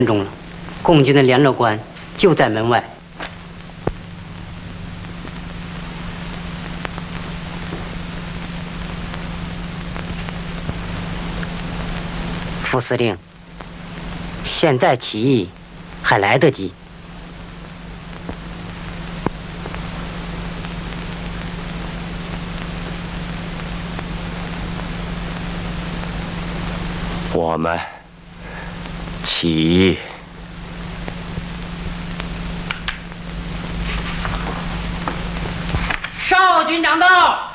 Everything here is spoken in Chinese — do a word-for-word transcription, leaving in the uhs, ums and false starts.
钟了，共军的联络官就在门外。副司令，现在起义还来得及。 我们起义。 少军长到。